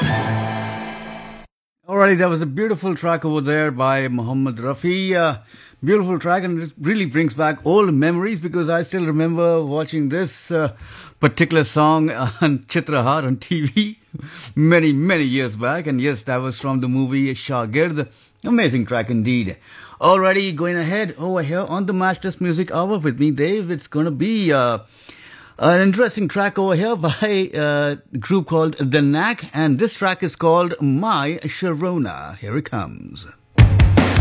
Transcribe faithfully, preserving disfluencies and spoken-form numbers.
Alrighty, that was a beautiful track over there by Muhammad Rafi. Uh, beautiful track, and it really brings back old memories because I still remember watching this uh, particular song on Chitrahar on T V many, many years back. And yes, that was from the movie Shagird. Amazing track indeed. Alrighty, going ahead over here on the Masters Music Hour with me, Dave. It's going to be uh, an interesting track over here by uh, a group called The Knack, and this track is called My Sharona. Here it comes.